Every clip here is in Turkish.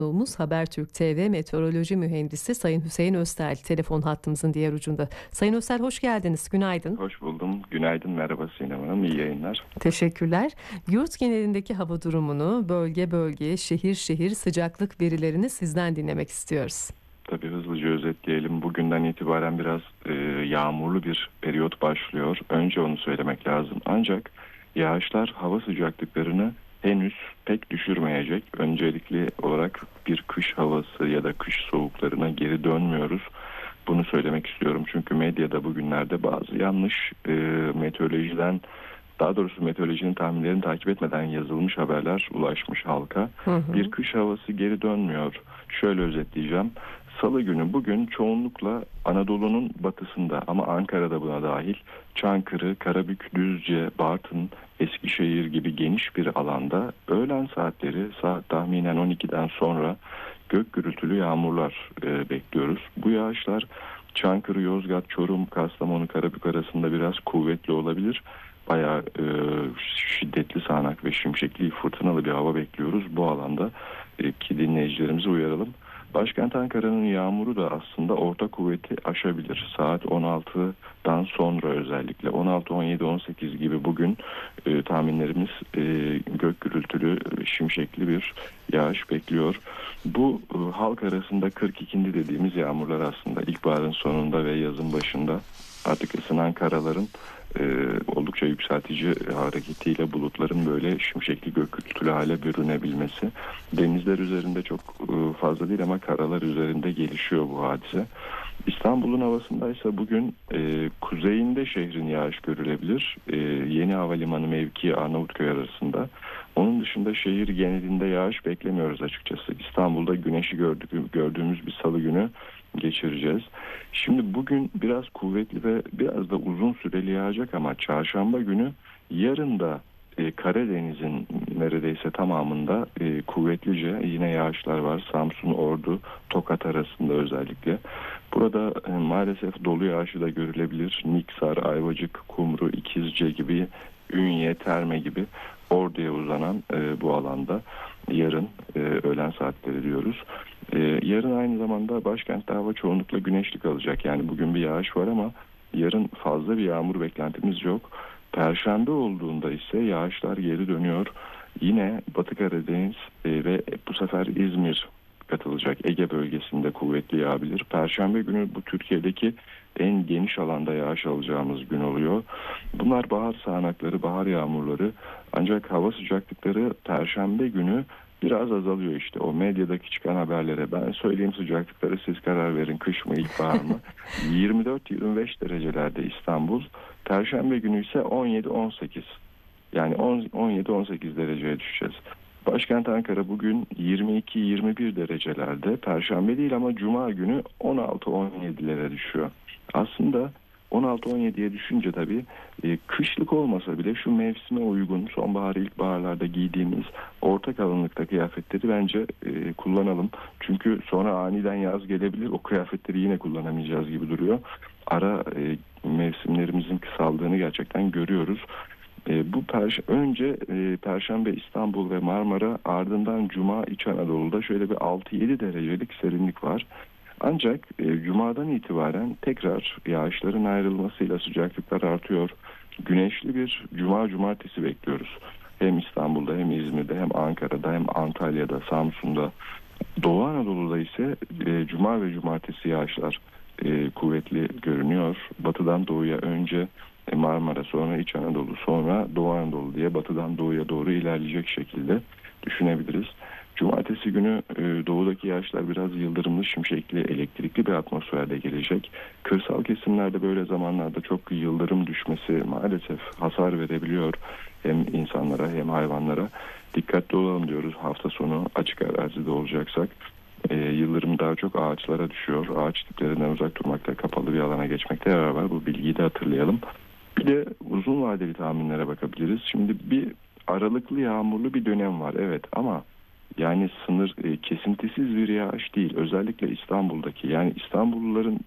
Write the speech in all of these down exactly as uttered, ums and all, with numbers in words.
Konuğumuz Habertürk T V Meteoroloji Mühendisi Sayın Hüseyin Öztel telefon hattımızın diğer ucunda. Sayın Öztel hoş geldiniz. Günaydın. Hoş buldum. Günaydın. Merhaba Sinem Hanım. İyi yayınlar. Teşekkürler. Yurt genelindeki hava durumunu bölge bölge, şehir şehir sıcaklık verilerini sizden dinlemek istiyoruz. Tabii hızlıca özetleyelim. Bugünden itibaren biraz e, yağmurlu bir periyot başlıyor. Önce onu söylemek lazım. Ancak yağışlar hava sıcaklıklarını henüz pek düşürmeyecek. Öncelikli olarak bir kış havası ya da kış soğuklarına geri dönmüyoruz. Bunu söylemek istiyorum. Çünkü medyada bugünlerde bazı yanlış e, meteorolojiden, daha doğrusu meteorolojinin tahminlerini takip etmeden yazılmış haberler ulaşmış halka. Hı hı. Bir kış havası geri dönmüyor. Şöyle özetleyeceğim. Salı günü bugün çoğunlukla Anadolu'nun batısında ama Ankara'da buna dahil Çankırı, Karabük, Düzce, Bartın, Eskişehir gibi geniş bir alanda öğlen saatleri saat tahminen on ikiden sonra gök gürültülü yağmurlar e, bekliyoruz. Bu yağışlar Çankırı, Yozgat, Çorum, Kastamonu, Karabük arasında biraz kuvvetli olabilir. Bayağı e, şiddetli sağanak ve şimşekli fırtınalı bir hava bekliyoruz. Bu alanda e, ki dinleyicilerimizi uyaralım. Başkent Ankara'nın yağmuru da aslında orta kuvveti aşabilir. Saat on altıdan sonra özellikle on altı, on yedi, on sekiz gibi bugün e, tahminlerimiz e, gök gürültülü, şimşekli bir yağış bekliyor. Bu e, halk arasında kırk ikindi dediğimiz yağmurlar aslında ilkbaharın sonunda ve yazın başında artık ısınan karaların e, oldukça yükseltici hareketiyle bulutların böyle şimşekli gök gürültülü hale bürünebilmesi. Denizler üzerinde çok e, fazla değil ama karalar üzerinde gelişiyor bu hadise. İstanbul'un havasındaysa bugün e, kuzeyinde şehrin yağış görülebilir. E, Yeni Havalimanı mevkii Arnavutköy arasında. Onun dışında şehir genelinde yağış beklemiyoruz açıkçası. İstanbul'da güneşi gördük, gördüğümüz bir salı günü geçireceğiz. Şimdi bugün biraz kuvvetli ve biraz da uzun süreli yağacak ama çarşamba günü yarın da e, Karadeniz'in neredeyse tamamında e, kuvvetlice yine yağışlar var. Samsun, Ordu, Tokat arasında özellikle. Burada e, maalesef dolu yağışı da görülebilir. Niksar, Ayvacık, Kumru, İkizce gibi, Ünye, Terme gibi Ordu'ya uzanan e, bu alanda yarın e, öğlen saatleri diyoruz. E, yarın aynı zamanda başkentte hava çoğunlukla güneşli kalacak. Yani bugün bir yağış var ama yarın fazla bir yağmur beklentimiz yok. Perşembe olduğunda ise yağışlar geri dönüyor. Yine Batı Karadeniz e, ve bu sefer İzmir katılacak. Ege bölgesinde kuvvetli yağabilir. Perşembe günü bu Türkiye'deki en geniş alanda yağış alacağımız gün oluyor. Bunlar bahar sağanakları, bahar yağmurları. Ancak hava sıcaklıkları Perşembe günü biraz azalıyor işte. O medyadaki çıkan haberlere ben söyleyeyim sıcaklıkları, siz karar verin. Kış mı, ilkbahar mı? yirmi dört yirmi beş derecelerde İstanbul. Perşembe günü ise on yedi on sekiz. Yani on yedi on sekiz dereceye düşeceğiz. Başkent Ankara bugün yirmi iki yirmi bir derecelerde. Perşembe değil ama Cuma günü on altı on yedilere düşüyor. Aslında on altı on yediye düşünce tabii e, kışlık olmasa bile şu mevsime uygun sonbahar, ilkbaharlarda giydiğimiz orta kalınlıkta kıyafetleri bence e, kullanalım. Çünkü sonra aniden yaz gelebilir, o kıyafetleri yine kullanamayacağız gibi duruyor. Ara e, mevsimlerimizin kısaldığını gerçekten görüyoruz. E, bu perş- önce e, Perşembe İstanbul ve Marmara, ardından Cuma İç Anadolu'da şöyle bir altı yedi derecelik serinlik var. Ancak e, Cuma'dan itibaren tekrar yağışların ayrılmasıyla sıcaklıklar artıyor. Güneşli bir Cuma Cumartesi bekliyoruz. Hem İstanbul'da hem İzmir'de hem Ankara'da hem Antalya'da, Samsun'da. Doğu Anadolu'da ise e, Cuma ve Cumartesi yağışlar e, kuvvetli görünüyor. Batıdan doğuya önce Marmara, sonra İç Anadolu, sonra Doğu Anadolu diye batıdan doğuya doğru ilerleyecek şekilde düşünebiliriz. Cumartesi günü e, doğudaki yağışlar biraz yıldırımlı, şimşekli, elektrikli bir atmosferde gelecek. Kırsal kesimlerde böyle zamanlarda çok yıldırım düşmesi maalesef hasar verebiliyor. Hem insanlara hem hayvanlara. Dikkatli olalım diyoruz hafta sonu açık arazide olacaksak. E, yıldırım daha çok ağaçlara düşüyor. Ağaç tiplerinden uzak durmakta, kapalı bir alana geçmekte yarar var. Bu bilgiyi de hatırlayalım. Bir de uzun vadeli tahminlere bakabiliriz. Şimdi bir aralıklı yağmurlu bir dönem var evet ama yani sınır e, kesintisiz bir yağış değil. Özellikle İstanbul'daki, yani İstanbulluların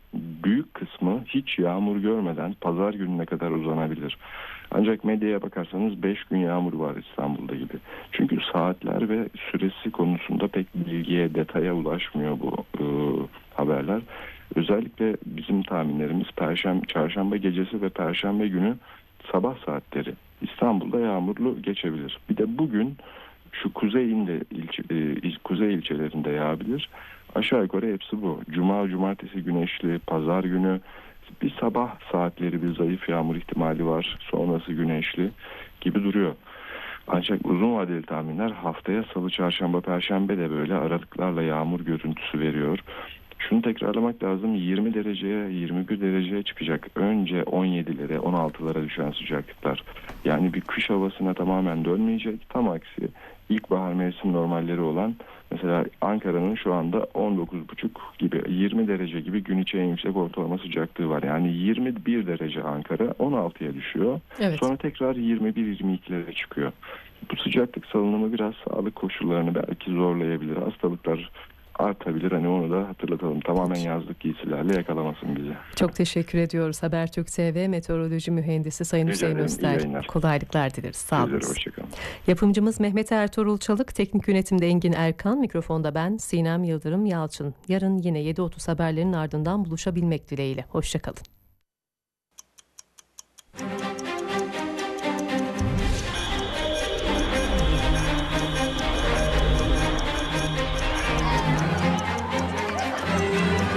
büyük kısmı hiç yağmur görmeden pazar gününe kadar uzanabilir. Ancak medyaya bakarsanız beş gün yağmur var İstanbul'da gibi. Çünkü saatler ve süresi konusunda pek bilgiye, detaya ulaşmıyor bu e, haberler. Özellikle bizim tahminlerimiz Perşembe, Çarşamba gecesi ve Perşembe günü sabah saatleri İstanbul'da yağmurlu geçebilir. Bir de bugün şu kuzey inde ilçe, e, kuzey ilçelerinde yağabilir. Aşağı yukarı hepsi bu. Cuma, cumartesi güneşli, pazar günü bir sabah saatleri bir zayıf yağmur ihtimali var. Sonrası güneşli gibi duruyor. Ancak uzun vadeli tahminler haftaya salı, çarşamba, perşembe de böyle aralıklarla yağmur görüntüsü veriyor. Şunu tekrarlamak lazım, yirmi dereceye, yirmi bir dereceye çıkacak. Önce on yedilere, on altılara düşen sıcaklıklar. Yani bir kış havasına tamamen dönmeyecek. Tam aksi ilkbahar mevsim normalleri olan mesela Ankara'nın şu anda on dokuz buçuk gibi, yirmi derece gibi gün içi en yüksek ortalama sıcaklığı var. Yani yirmi bir derece Ankara on altıya düşüyor. Evet. Sonra tekrar yirmi bir yirmi ikilere çıkıyor. Bu sıcaklık salınımı biraz sağlık koşullarını belki zorlayabilir. Hastalıklar artabilir. Hani onu da hatırlatalım. Tamamen yazlık giysilerle yakalamasın bizi. Çok teşekkür ediyoruz. Habertürk T V Meteoroloji Mühendisi Sayın Rica Hüseyin ederim. İyi Öster. yayınlar. Kolaylıklar dileriz. Sağ olun. Hoşçakalın. Yapımcımız Mehmet Ertuğrul Çalık, teknik yönetimde Engin Erkan, mikrofonda ben Sinem Yıldırım Yalçın. Yarın yine yedi otuz haberlerin ardından buluşabilmek dileğiyle. Hoşçakalın.